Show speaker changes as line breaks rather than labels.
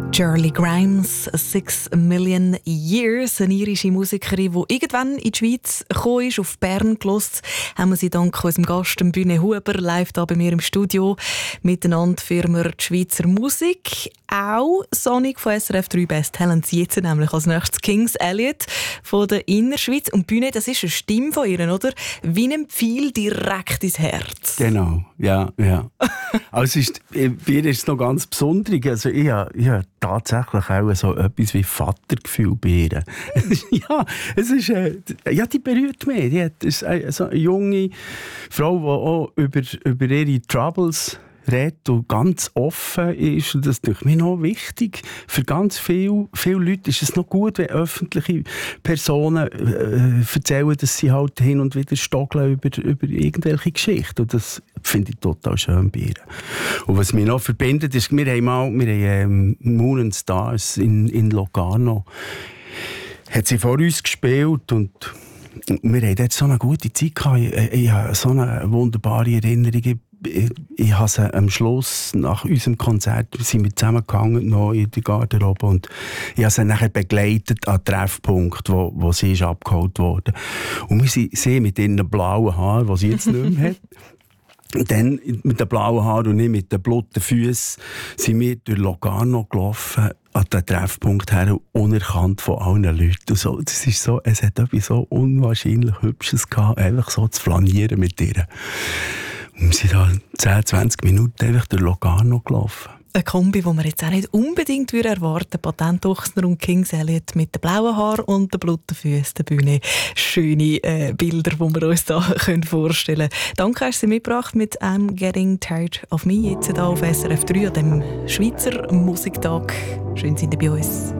Shirley Grimes, 6 Million Years, eine irische Musikerin, die irgendwann in die Schweiz gekommen ist, auf Bern gehört. Haben wir sie dank unserem Gast, Bühne Huber, live hier bei mir im Studio. Miteinander führen wir die Schweizer Musik. Auch Sonic von SRF 3 Best Talents, jetzt nämlich als nächstes Kings Elliot von der Innerschweiz. Und Bühne, das ist eine Stimme von ihr, oder? Wie ein Pfeil direkt ins Herz.
Genau, ja. Also bei ihr ist es noch ganz besonders. Also ich habe tatsächlich auch so etwas wie Vatergefühl bei ihr. Ja, es ist, die berührt mich. Es ist so eine junge Frau, die auch über ihre Troubles redet und ganz offen ist. Und das ist natürlich mir noch wichtig. Für ganz viele Leute ist es noch gut, wenn öffentliche Personen erzählen, dass sie halt hin und wieder stoggeln über irgendwelche Geschichten. Und das finde ich total schön bei ihr. Und was mich noch verbindet, ist, wir haben Moon and Stars in Locarno. Hat sie vor uns gespielt und wir hatten dort so eine gute Zeit gehabt. Ich habe so eine wunderbare Erinnerung. Ich habe sie am Schluss, nach unserem Konzert, sind wir zusammengegangen noch in der Garderobe und ich habe sie nachher begleitet an den Treffpunkt, wo sie ist abgeholt wurde. Und wir sind sie mit ihren blauen Haaren, die sie jetzt nicht mehr hat. Dann mit den blauen Haaren und nicht mit den blutigen Füßen sind wir durch Locarno gelaufen, an den Treffpunkt her, unerkannt von allen Leuten. Und so, das ist so, es hat etwas so unwahrscheinlich Hübsches gehabt, einfach so zu flanieren mit ihr. Und wir sind da 10-20 Minuten einfach durch Locarno gelaufen.
Eine Kombi, die man jetzt auch nicht unbedingt erwarten würde. Patentuchsner und Kings Elliot mit den blauen Haaren und den blutigen Füßen der Bühne. Schöne Bilder, die wir uns da vorstellen können. Danke, hast du sie mitgebracht mit «I'm Getting Tired of Me» jetzt hier auf SRF 3 an dem Schweizer Musiktag. Schön, sind Sie bei uns.